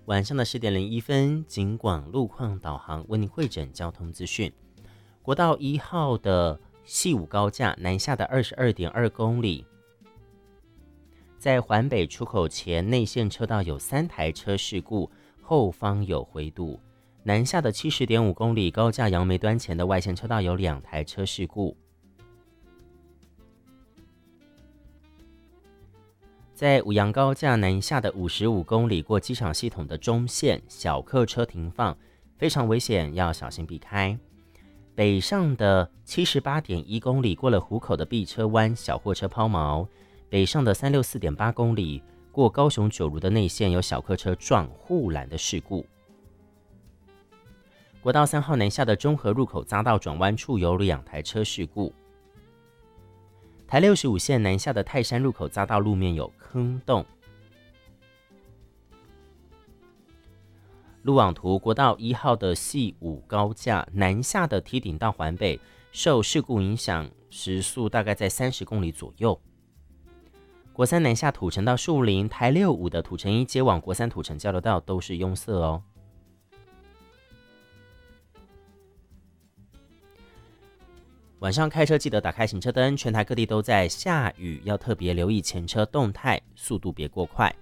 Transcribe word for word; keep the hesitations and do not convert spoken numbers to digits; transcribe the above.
晚上的十点零一分，警广路况导航为您汇整交通资讯。国道一号的细五高架南下的二十二点二公里，在环北出口前内线车道有三台车事故，后方有回堵。南下的七十点五公里高架杨梅端前的外线车道有两台车事故。在五杨高架南下的五十五公里过机场系统的中线，小客车停放，非常危险，要小心避开。北上的七十八点一公里过了湖口的碧车湾，小货车抛锚。北上的三十六点八公里过高雄九如的内线有小客车撞护栏的事故。国道三号南下的中和入口匝道转弯处有两台车事故。台六十五线南下的泰山入口匝道路面有坑洞。路网图，国道一号的细五高架南下的梯顶到环北，受事故影响，时速大概在三十公里左右。国三南下土城到树林，台六五的土城一接往国三土城交流道都是拥塞哦。晚上开车记得打开行车灯，全台各地都在下雨，要特别留意前车动态，速度别过快。